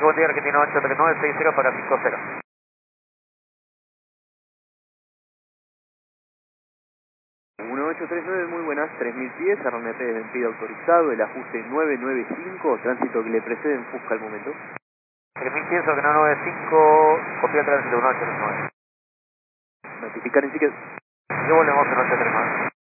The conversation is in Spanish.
Buen día, Argentina 83960 para 50. 1839, muy buenas, 3000 pies, RNP de pedido autorizado, el ajuste 995, tránsito que le precede en Fusca al momento. 3000 pienso que no 95, copia tránsito 1839. Notificar en sí que... Yo volvemos en 839.